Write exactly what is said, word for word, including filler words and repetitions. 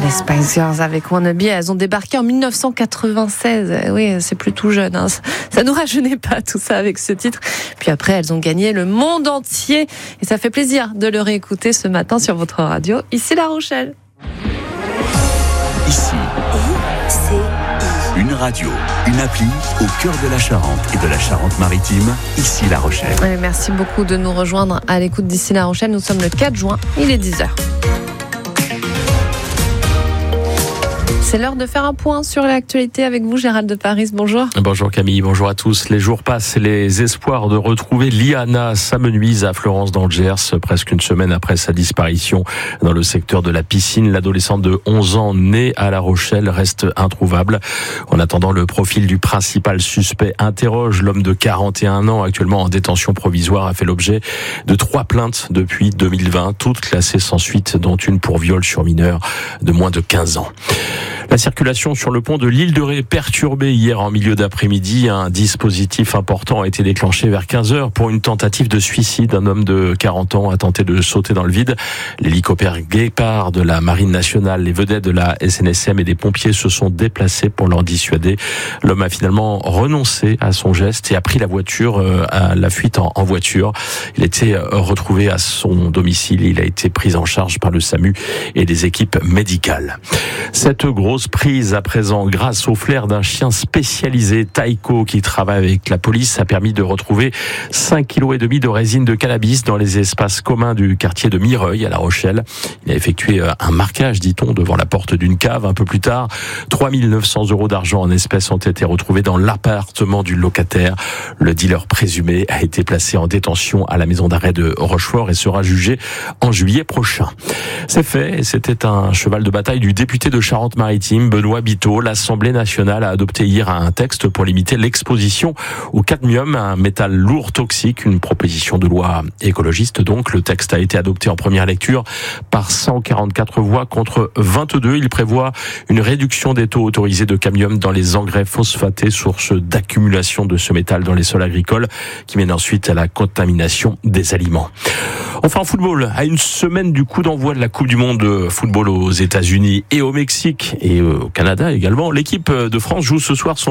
Les Spice Girls avec Wannabe, elles ont débarqué en dix-neuf cent quatre-vingt-seize. Oui, c'est plus tout jeune. Hein. Ça nous rajeunit pas tout ça avec ce titre. Puis après, elles ont gagné le monde entier. Et ça fait plaisir de le réécouter ce matin sur votre radio. Ici La Rochelle. Ici, une radio, une appli au cœur de la Charente et de la Charente-Maritime. Ici La Rochelle. Et merci beaucoup de nous rejoindre à l'écoute d'Ici La Rochelle. Nous sommes le quatre juin, il est dix heures. C'est l'heure de faire un point sur l'actualité avec vous, Gérald de Paris. Bonjour. Bonjour Camille, bonjour à tous. Les jours passent, les espoirs de retrouver Liana s'amenuisent à Florence dans le Gers, presque une semaine après sa disparition dans le secteur de la piscine. L'adolescente de onze ans née à La Rochelle reste introuvable. En attendant, le profil du principal suspect interroge. L'homme de quarante et un ans, actuellement en détention provisoire, a fait l'objet de trois plaintes depuis deux mille vingt, toutes classées sans suite, dont une pour viol sur mineur de moins de quinze ans. La circulation sur le pont de l'île de Ré perturbée hier en milieu d'après-midi. Un dispositif important a été déclenché vers quinze heures pour une tentative de suicide. Un homme de quarante ans a tenté de sauter dans le vide. L'hélicoptère Guépard de la Marine nationale, les vedettes de la S N S M et des pompiers se sont déplacés pour l'en dissuader. L'homme a finalement renoncé à son geste et a pris la voiture, à la fuite en, en voiture. Il a été retrouvé à son domicile. Il a été pris en charge par le SAMU et des équipes médicales. Cette grosse prise à présent, grâce au flair d'un chien spécialisé, Taiko, qui travaille avec la police, a permis de retrouver cinq kilos et demi de résine de cannabis dans les espaces communs du quartier de Mireuil à La Rochelle. Il a effectué un marquage, dit-on, devant la porte d'une cave. Un peu plus tard, trois mille neuf cents euros d'argent en espèces ont été retrouvés dans l'appartement du locataire. Le dealer présumé a été placé en détention à la maison d'arrêt de Rochefort et sera jugé en juillet prochain. C'est fait, et c'était un cheval de bataille du député de Charente-Maritime, Benoît Biteau. L'Assemblée nationale a adopté hier un texte pour limiter l'exposition au cadmium, un métal lourd toxique, une proposition de loi écologiste donc. Le texte a été adopté en première lecture par cent quarante-quatre voix contre vingt-deux. Il prévoit une réduction des taux autorisés de cadmium dans les engrais phosphatés, source d'accumulation de ce métal dans les sols agricoles, qui mène ensuite à la contamination des aliments. Enfin, en football, à une semaine du coup d'envoi de la Coupe du Monde de football aux États-Unis et au Mexique et au Canada également, l'équipe de France joue ce soir son